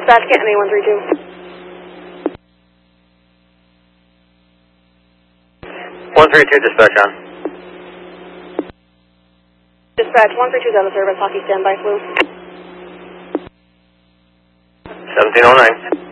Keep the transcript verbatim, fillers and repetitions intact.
Dispatch, Canton A one three two. one three two, dispatch on. Dispatch, one three two is out of service, hockey standby, flu. seventeen oh nine.